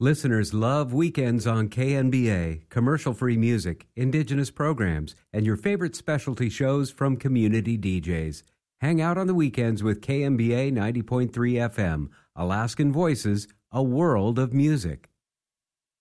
Listeners love weekends on KNBA, commercial-free music, indigenous programs, and your favorite specialty shows from community DJs. Hang out on the weekends with KNBA 90.3 FM, Alaskan Voices, a world of music.